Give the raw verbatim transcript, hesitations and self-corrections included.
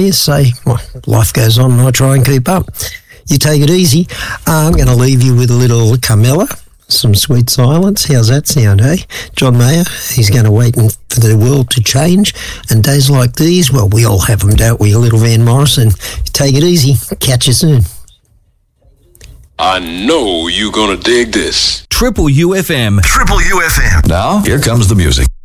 there, say, well, life goes on and I try and keep up. You take it easy. Uh, I'm going to leave you with a little Carmella, some Sweet Silence. How's that sound, eh? John Mayer, he's going to wait for the world to change. And days like these, well, we all have them, don't we? A little Van Morrison. Take it easy. Catch you soon. I know you're going to dig this. Triple U F M. Triple U F M. Now, here comes the music.